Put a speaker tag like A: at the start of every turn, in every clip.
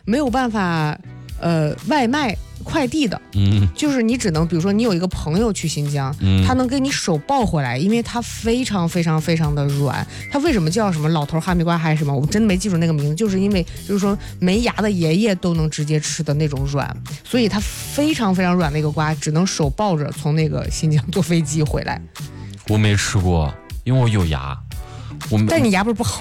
A: 没有办法外卖快递的，就是你只能比如说你有一个朋友去新疆，他能给你手抱回来，因为它非常非常非常的软。它为什么叫什么老头哈密瓜还是什么？我真的没记住那个名字，就是因为就是说没牙的爷爷都能直接吃的那种软，所以它非常非常软的一个瓜，只能手抱着从那个新疆坐飞机回来。
B: 我没吃过，因为我有牙。
A: 但你牙不是不好？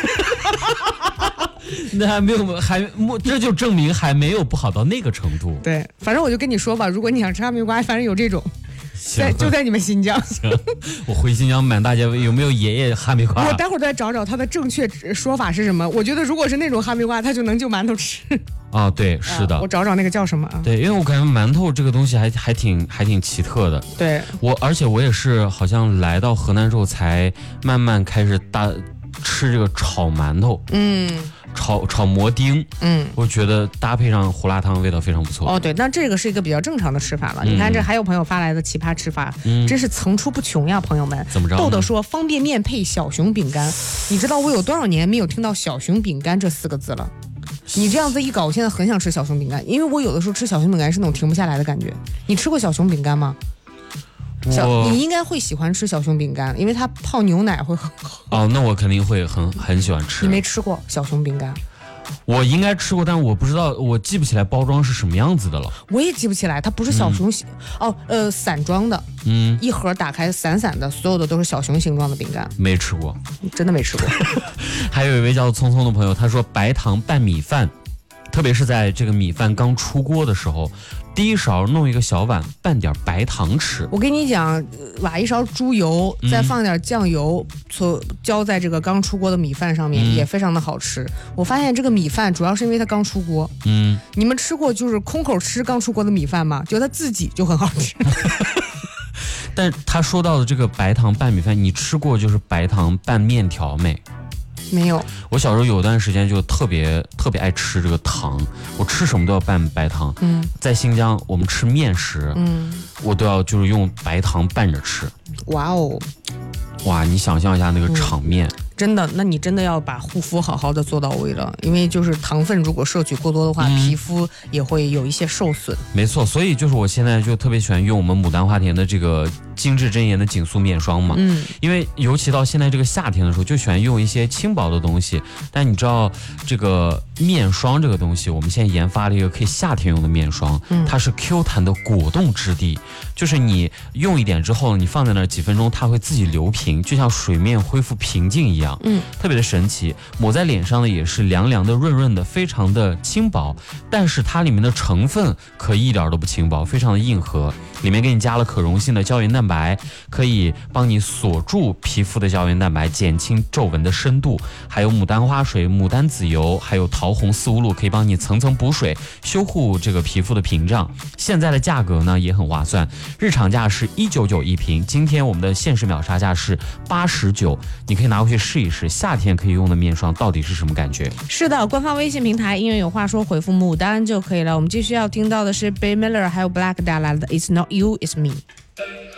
B: 那这就证明还没有不好到那个程度。
A: 对，反正我就跟你说吧，如果你想吃哈密瓜，反正有这种，就在你们新疆。
B: 行，我回新疆满大街有没有爷爷哈密瓜？
A: 我待会儿再找找它的正确说法是什么。我觉得如果是那种哈密瓜，它就能就馒头吃。
B: 啊，对，是的，
A: 我找找那个叫什么啊？
B: 对，因为我感觉馒头这个东西还挺奇特的。
A: 对，
B: 而且我也是好像来到河南之后才慢慢开始吃这个炒馒头。炒馍丁，我觉得搭配上胡辣汤味道非常不错。
A: 哦，对，那这个是一个比较正常的吃法了。你看这还有朋友发来的奇葩吃法，真是层出不穷呀，朋友们。
B: 怎么着？
A: 豆豆说方便面配小熊饼干，你知道我有多少年没有听到小熊饼干这4个字了？你这样子一搞，我现在很想吃小熊饼干，因为我有的时候吃小熊饼干是那种停不下来的感觉。你吃过小熊饼干吗？你应该会喜欢吃小熊饼干，因为它泡牛奶会很好。
B: 哦，那我肯定会很喜欢吃。
A: 你没吃过小熊饼干？
B: 我应该吃过，但我不知道，我记不起来包装是什么样子的了。
A: 我也记不起来，它不是小熊散装的，一盒打开散散的，所有的都是小熊形状的饼干。
B: 没吃过，
A: 真的没吃过。
B: 还有一位叫匆匆的朋友，他说白糖拌米饭，特别是在这个米饭刚出锅的时候，第一勺弄一个小碗，拌点白糖吃。
A: 我跟你讲，挖一勺猪油，再放点酱油，浇在这个刚出锅的米饭上面，也非常的好吃。我发现这个米饭主要是因为它刚出锅。你们吃过就是空口吃刚出锅的米饭吗？就它自己就很好吃。
B: 但他说到的这个白糖拌米饭，你吃过就是白糖拌面条没？
A: 没有。
B: 我小时候有段时间就特别爱吃这个糖，我吃什么都要拌白糖。在新疆我们吃面食，我都要就是用白糖拌着吃。
A: 哇哦，
B: 哇，你想象一下那个场面。
A: 真的，那你真的要把护肤好好的做到位了，因为就是糖分如果摄取过多的话，皮肤也会有一些受损。
B: 没错，所以就是我现在就特别喜欢用我们牡丹花田的这个精致真颜的紧塑面霜嘛，因为尤其到现在这个夏天的时候，就喜欢用一些轻薄的东西。但你知道这个面霜这个东西，我们现在研发了一个可以夏天用的面霜，它是 Q 弹的果冻质地，就是你用一点之后，你放在那儿几分钟，它会自己流平，就像水面恢复平静一样，特别的神奇。抹在脸上的也是凉凉的、润润的，非常的轻薄，但是它里面的成分可一点都不轻薄，非常的硬核。里面给你加了可溶性的胶原蛋白，可以帮你锁住皮肤的胶原蛋白，减轻皱纹的深度。还有牡丹花水、牡丹籽油，还有桃红四乌露，可以帮你层层补水，修护这个皮肤的屏障。现在的价格呢也很划算，日常价是199一瓶，今天我们的限时秒杀价是89，你可以拿回去试一试，夏天可以用的面霜到底是什么感觉？
A: 是的，官方微信平台音乐有话说回复牡丹就可以了。我们继续要听到的是 Bay Miller 还有 Black 带来的 It's Not You It's Me。